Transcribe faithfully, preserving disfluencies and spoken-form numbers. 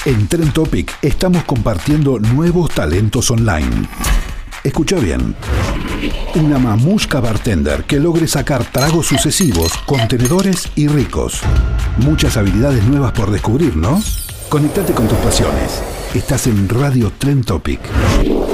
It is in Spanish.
En Trend Topic estamos compartiendo nuevos talentos online. Escucha bien. Una mamushka bartender que logre sacar tragos sucesivos, contenedores y ricos. Muchas habilidades nuevas por descubrir, ¿no? Conéctate con tus pasiones. Estás en Radio Trend Topic.